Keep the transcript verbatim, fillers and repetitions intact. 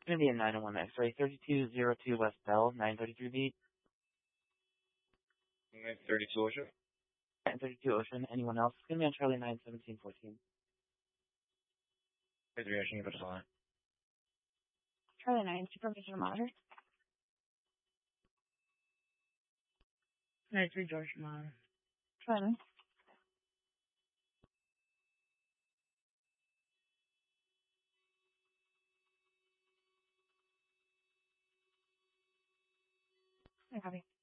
Gonna be a nine oh one X-ray, thirty-two oh two West Bell, nine thirty-three beat. nine thirty-two Ocean. nine thirty-two Ocean. Anyone else? It's gonna be on Charlie nine seventeen fourteen. nine three Ocean, you put us on. Charlie nine, supervision monitor. nine three George monitor. Charlie nine. I copy.